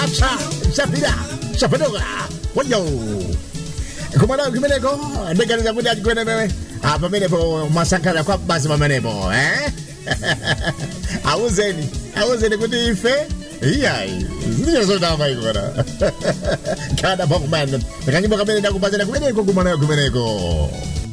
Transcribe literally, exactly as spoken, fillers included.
Acha, Shapira, Shapadoga. What yo? Kumana kumeneko, ndekani za kuja kwenda mimi. Hapa mimi po masakara kwa basi mamenepo, eh? Auzeni, auzeni kudife. Iya, ndio zoda mai kora. Kada bokman. Kanyi boka mimi ndakupata kumeneko kumana kumeneko.